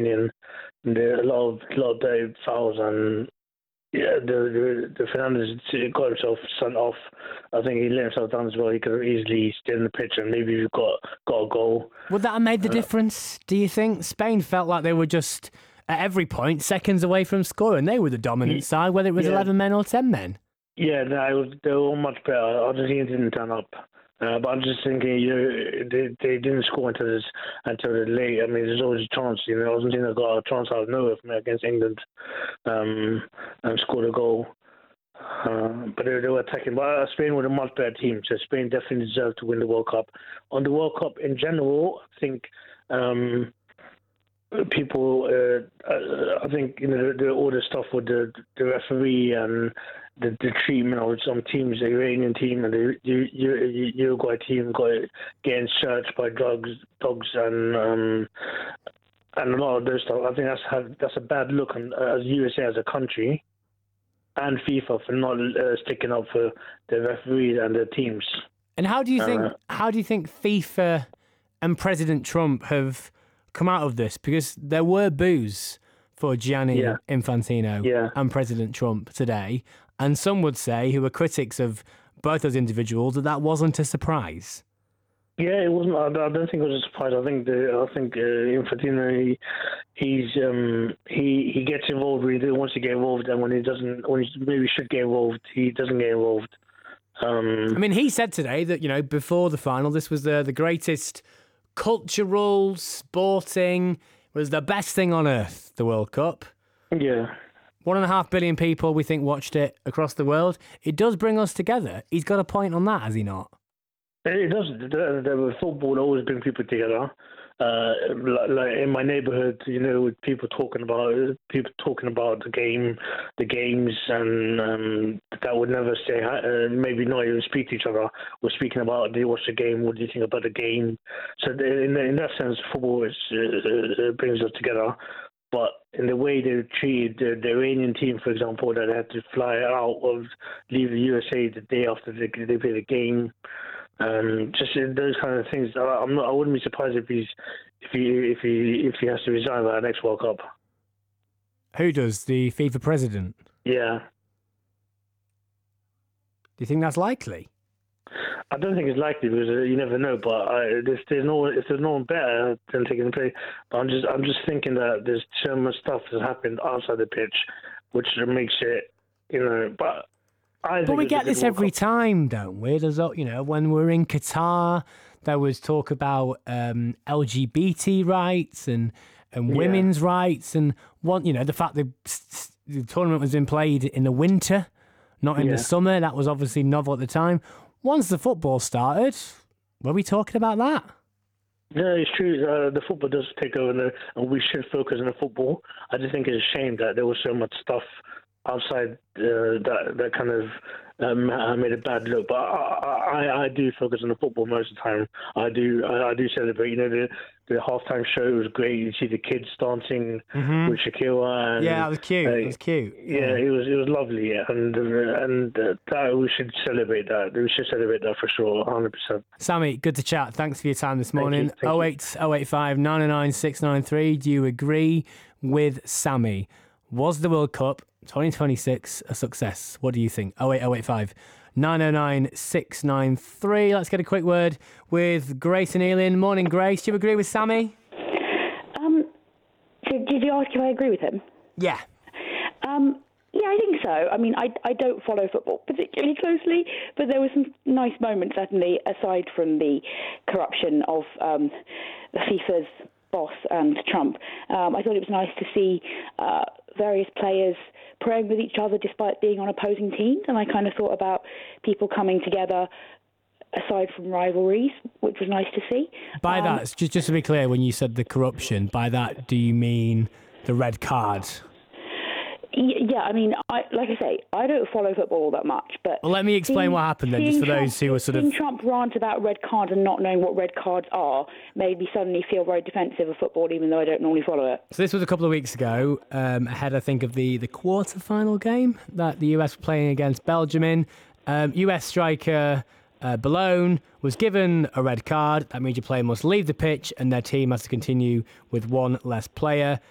opinion. There are a lot of dirty fouls, and yeah, the Fernandes got himself sent off. I think he let himself down as well. He could have easily stayed in the pitch and maybe got a goal. Would that have made the difference, do you think? Spain felt like they were just, at every point, seconds away from scoring. They were the dominant side, whether it was 11 men or 10 men. Yeah, no, they were all much better. Argentina didn't turn up. But I'm just thinking, they didn't score until the late. I mean, there's always a chance. Argentina got a chance out of nowhere from against England, and scored a goal. But they were attacking. But Spain were a much better team, so Spain definitely deserved to win the World Cup. On the World Cup in general, I think people, I think all the stuff with the referee and the treatment of some teams, the Iranian team and the Uruguay team got getting searched by dogs and a lot of those stuff. I think that's a bad look on as USA as a country and FIFA for not sticking up for the referees and the teams. And how do you think FIFA and President Trump have come out of this? Because there were boos for Gianni Infantino and President Trump today, and some would say, who are critics of both those individuals, that wasn't a surprise. Yeah, it wasn't. I don't think it was a surprise. I think Infantino, he gets involved when he wants to get involved, and when he maybe should get involved, he doesn't get involved. I mean, he said today that before the final, this was the greatest cultural, sporting, was the best thing on earth, the World Cup. Yeah. 1.5 billion people, we think, watched it across the world. It does bring us together. He's got a point on that, has he not? It does. The football always brings people together. Like in my neighborhood, with people talking about the games, and that would never say maybe not even speak to each other. We're speaking about, do you watch the game? What do you think about the game? So in that sense, football brings us together. But in the way they treated the Iranian team, for example, that had to fly out leave the USA the day after they play the game. Just those kind of things. I wouldn't be surprised if he has to resign by the next World Cup. Who does? The FIFA president? Yeah. Do you think that's likely? I don't think it's likely because you never know. But if there's no one better than taking the play. But I'm just thinking that there's so much stuff that's happened outside the pitch, which makes it, But we get this every time, don't we? There's, when we're in Qatar, there was talk about LGBT rights and women's rights, and the fact that the tournament was being played in the winter, not in the summer. That was obviously novel at the time. Once the football started, were we talking about that? Yeah, it's true. The football does take over, and we should focus on the football. I just think it's a shame that there was so much stuff outside that kind of made a bad look. But I do focus on the football most of the time. I do celebrate. The halftime show was great. You see the kids dancing with Shakira. And, that was cute. It was cute. Yeah, it was lovely. And that we should celebrate that. We should celebrate that for sure, 100%. Sammy, good to chat. Thanks for your time this morning. Thank you. 08085 909 693. Do you agree with Sammy? Was the World Cup 2026 a success? What do you think? 08085 909 693. Let's get a quick word with Grace and Ealing. Morning, Grace. Do you agree with Sammy? Did you ask if I agree with him? Yeah. Yeah, I think so. I mean, I don't follow football particularly closely, but there were some nice moments, certainly, aside from the corruption of FIFA's boss and Trump. I thought it was nice to see various players praying with each other despite being on opposing teams, and I kind of thought about people coming together aside from rivalries, which was nice to see. By that, just to be clear, when you said the corruption, by that do you mean the red card? Yeah, I mean, like I say, I don't follow football all that much, but... Well, let me explain what happened then, just for those who are sort of... Seeing Trump rant about red cards and not knowing what red cards are made me suddenly feel very defensive of football, even though I don't normally follow it. So this was a couple of weeks ago, ahead, I think, of the quarter-final game that the US were playing against Belgium in. US striker Ballone was given a red card. That means your player must leave the pitch and their team has to continue with one less player.